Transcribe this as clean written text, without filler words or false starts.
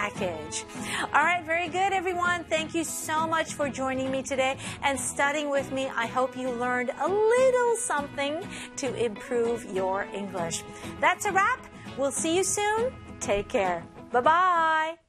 package. All right, very good, everyone. Thank you so much for joining me today and studying with me. I hope you learned a little something to improve your English. That's a wrap. We'll see you soon. Take care. Bye-bye.